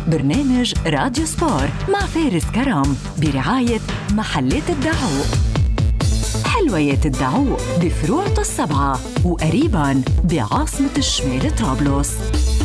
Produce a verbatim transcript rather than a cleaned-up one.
برنامج راديو سبور مع فارس كرم برعاية محلات الدعوق. حلويات الدعوق بفروع السبعة وقريباً بعاصمة الشمال طرابلس.